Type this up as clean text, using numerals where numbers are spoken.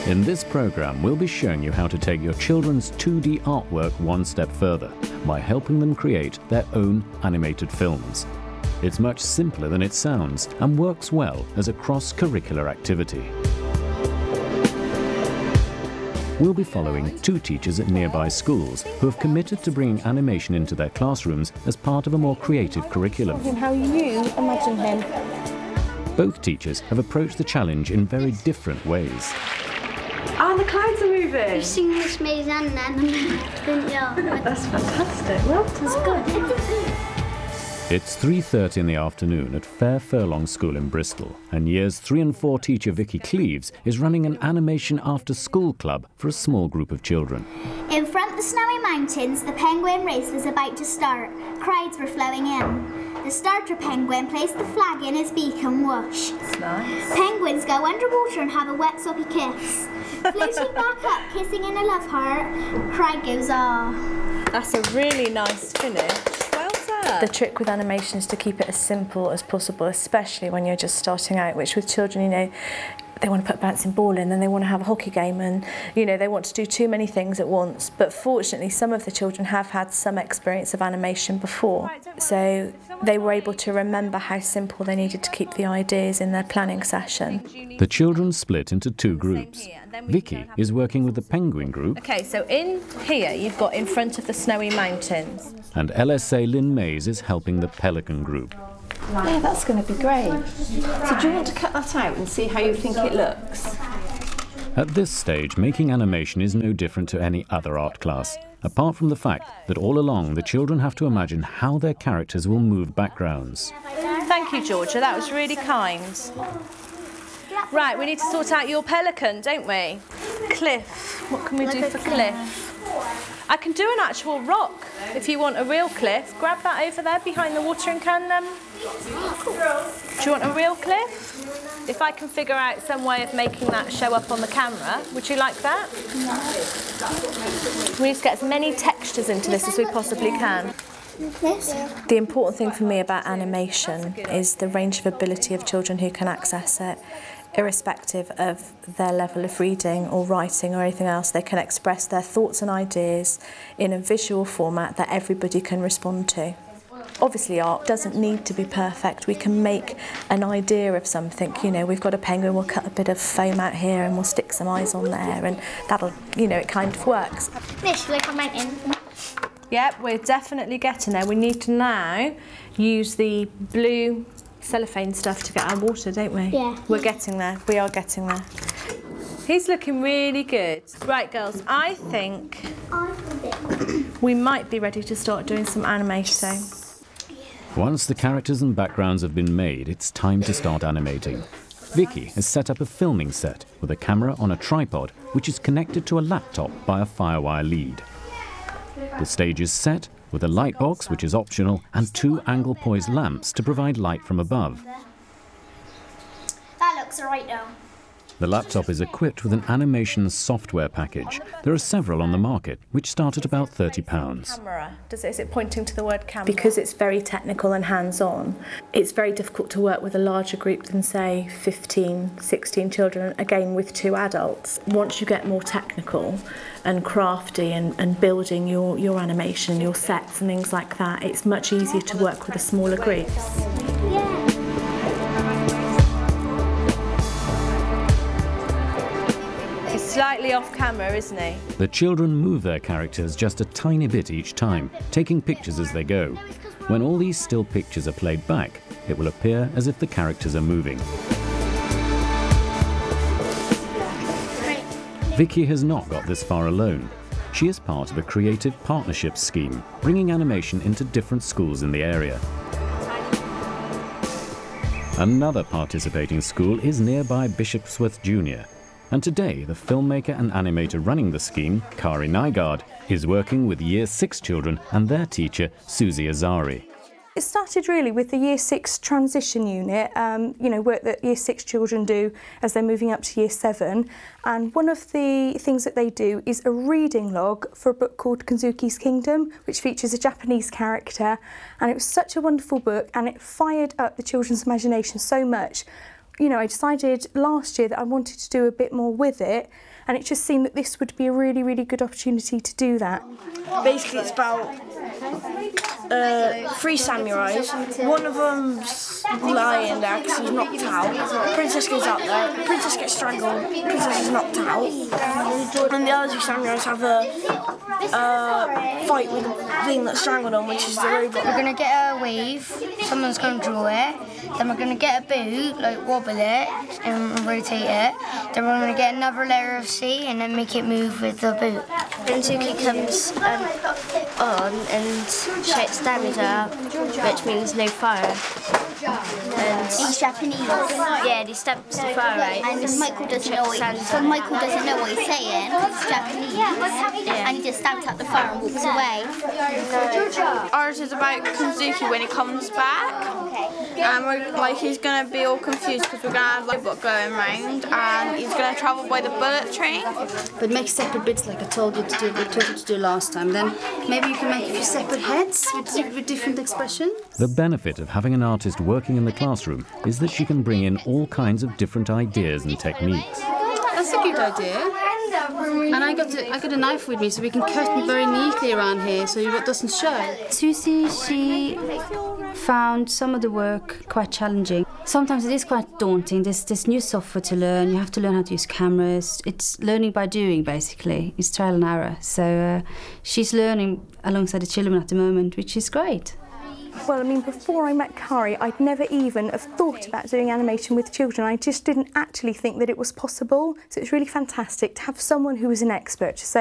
In this program, we'll be showing you how to take your children's 2D artwork one step further by helping them create their own animated films. It's much simpler than it sounds and works well as a cross-curricular activity. We'll be following two teachers at nearby schools who have committed to bringing animation into their classrooms as part of a more creative curriculum. How you imagine him. Both teachers have approached the challenge in very different ways. Oh, the clouds are moving! You've seen this maze and then, didn't you? That's fantastic. Well, that's good. It's 3:30 in the afternoon at Fair Furlong School in Bristol, and Years 3 and 4 teacher Vicky Cleaves is running an animation after-school club for a small group of children. In front of the snowy mountains, the penguin race was about to start. Crowds were flowing in. The starter penguin placed the flag in his beak and whoosh. That's nice. Penguins go underwater and have a wet soppy kiss. Floating back up, kissing in a love heart, crowd goes ah. That's a really nice finish. Well done. The trick with animation is to keep it as simple as possible, especially when you're just starting out, which with children, you know, they want to put a bouncing ball in and they want to have a hockey game and, you know, they want to do too many things at once. But fortunately, some of the children have had some experience of animation before. So they were able to remember how simple they needed to keep the ideas in their planning session. The children split into two groups. Vicky is working with the penguin group. Okay, so in here you've got in front of the snowy mountains. And LSA Lynn Mays is helping the pelican group. Yeah, that's going to be great. So do you want to cut that out and see how you think it looks? At this stage, making animation is no different to any other art class, apart from the fact that all along the children have to imagine how their characters will move backgrounds. Thank you, Georgia, that was really kind. Right, we need to sort out your pelican, don't we? Cliff, what can we do for Cliff? I can do an actual rock if you want a real cliff. Grab that over there behind the watering can. Do you want a real cliff? If I can figure out some way of making that show up on the camera, would you like that? No. We need to get as many textures into this as we possibly can. The important thing for me about animation is the range of ability of children who can access it. Irrespective of their level of reading or writing or anything else, they can express their thoughts and ideas in a visual format that everybody can respond to. Obviously, art doesn't need to be perfect. We can make an idea of something. You know, we've got a penguin, we'll cut a bit of foam out here and we'll stick some eyes on there, and that'll, you know, it kind of works. This, like a mountain. Yep, we're definitely getting there. We need to now use the blue cellophane stuff to get our water, don't we? Yeah. We're getting there. We are getting there. He's looking really good. Right, girls, I think we might be ready to start doing some animation. Once the characters and backgrounds have been made, it's time to start animating. Vicky has set up a filming set with a camera on a tripod, which is connected to a laptop by a Firewire lead. The stage is set with a light box, which is optional, and two angle-poised lamps to provide light from above. That looks alright though. The laptop is equipped with an animation software package. There are several on the market, which start at about £30. Camera. Is it pointing to the word camera? Because it's very technical and hands-on, it's very difficult to work with a larger group than, say, 15, 16 children, again with two adults. Once you get more technical and crafty and building your animation, your sets and things like that, it's much easier to work with a smaller group. Yeah. Slightly off camera, isn't he? The children move their characters just a tiny bit each time, taking pictures as they go. When all these still pictures are played back, it will appear as if the characters are moving. Vicky has not got this far alone. She is part of a creative partnership scheme, bringing animation into different schools in the area. Another participating school is nearby Bishopsworth Junior. And today, the filmmaker and animator running the scheme, Kari Nygaard, is working with Year 6 children and their teacher, Susie Azari. It started really with the Year 6 transition unit, you know, work that Year 6 children do as they're moving up to Year 7. And one of the things that they do is a reading log for a book called Kazuki's Kingdom, which features a Japanese character. And it was such a wonderful book, and it fired up the children's imagination so much. you know, I decided last year that I wanted to do a bit more with it, and it just seemed that this would be a really, really good opportunity to do that. Basically, it's about 3 samurais. One of them's lying there because he's knocked out. Princess goes out there. Princess gets strangled. Princess is knocked out. And the other 2 samurais have a fight with the thing that strangled them, which is the robot. We're going to get a wave, someone's going to draw it, then we're going to get a boot, like wobble it and rotate it, then we're going to get another layer of sea and then make it move with the boot. Rinsuki comes on and shouts damage out, which means no fire. And He's Japanese. yeah, and he stamps the fire out. And Michael doesn't know what he's saying because he's Japanese. And he just stamps out the fire and walks away. Ours is about Kanzuki when he comes back. And we're, like, he's going to be all confused because we're going to have like a robot going round and he's going to travel by the bullet train. But make separate bits like I told you to do last time. Then maybe you can make a few separate heads with different expressions. The benefit of having an artist working in the classroom is that she can bring in all kinds of different ideas and techniques. That's a good idea. And I got a knife with me, so we can cut very neatly around here, so it doesn't show. Susie, she found some of the work quite challenging. Sometimes it is quite daunting. There's new software to learn. You have to learn how to use cameras. It's learning by doing, basically. It's trial and error. So she's learning alongside the children at the moment, which is great. Well, I mean, before I met Kari, I'd never even have thought about doing animation with children. I just didn't actually think that it was possible. So it's really fantastic to have someone who is an expert to say,